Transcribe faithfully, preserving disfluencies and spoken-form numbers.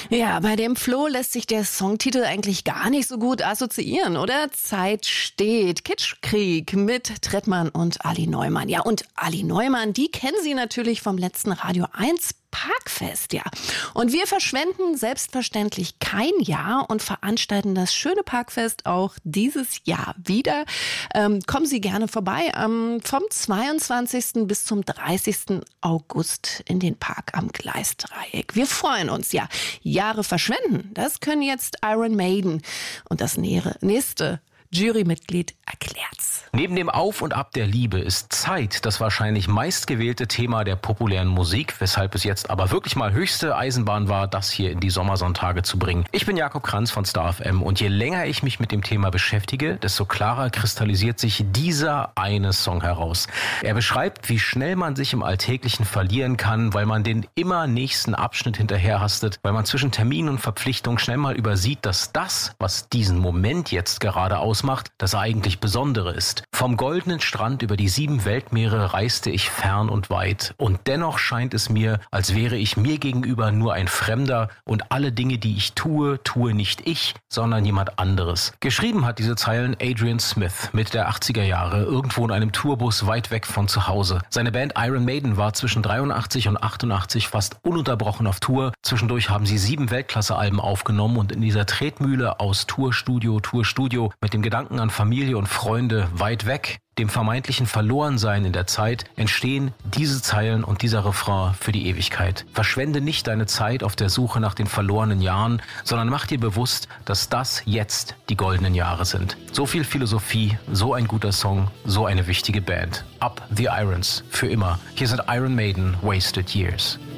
Ja, bei dem Flo lässt sich der Songtitel eigentlich gar nicht so gut assoziieren, oder? Zeit steht. Kitschkrieg mit Trettmann und Ali Neumann. Ja, und Ali Neumann, die kennen Sie natürlich vom letzten Radio eins Parkfest, ja. Und wir verschwenden selbstverständlich kein Jahr und veranstalten das schöne Parkfest auch dieses Jahr wieder. Ähm, kommen Sie gerne vorbei ähm, vom zweiundzwanzigsten bis zum dreißigsten August in den Park am Gleisdreieck. Wir freuen uns, ja. Jahre verschwenden, das können jetzt Iron Maiden. Und das nächste Jurymitglied erklärt's. Neben dem Auf und Ab der Liebe ist Zeit das wahrscheinlich meistgewählte Thema der populären Musik, weshalb es jetzt aber wirklich mal höchste Eisenbahn war, das hier in die Sommersonntage zu bringen. Ich bin Jakob Kranz von Star F M und je länger ich mich mit dem Thema beschäftige, desto klarer kristallisiert sich dieser eine Song heraus. Er beschreibt, wie schnell man sich im Alltäglichen verlieren kann, weil man den immer nächsten Abschnitt hinterherhastet, weil man zwischen Termin und Verpflichtung schnell mal übersieht, dass das, was diesen Moment jetzt gerade ausmacht, das eigentlich Besondere ist. Vom goldenen Strand über die sieben Weltmeere reiste ich fern und weit. Und dennoch scheint es mir, als wäre ich mir gegenüber nur ein Fremder und alle Dinge, die ich tue, tue nicht ich, sondern jemand anderes. Geschrieben hat diese Zeilen Adrian Smith, Mitte der achtziger Jahre, irgendwo in einem Tourbus weit weg von zu Hause. Seine Band Iron Maiden war zwischen dreiundachtzig und achtundachtzig fast ununterbrochen auf Tour. Zwischendurch haben sie sieben Weltklasse-Alben aufgenommen und in dieser Tretmühle aus Tourstudio, Tourstudio mit dem Gedanken an Familie und Freunde weit weg, dem vermeintlichen Verlorensein in der Zeit, entstehen diese Zeilen und dieser Refrain für die Ewigkeit. Verschwende nicht deine Zeit auf der Suche nach den verlorenen Jahren, sondern mach dir bewusst, dass das jetzt die goldenen Jahre sind. So viel Philosophie, so ein guter Song, so eine wichtige Band. Up the Irons, für immer. Hier sind Iron Maiden, Wasted Years.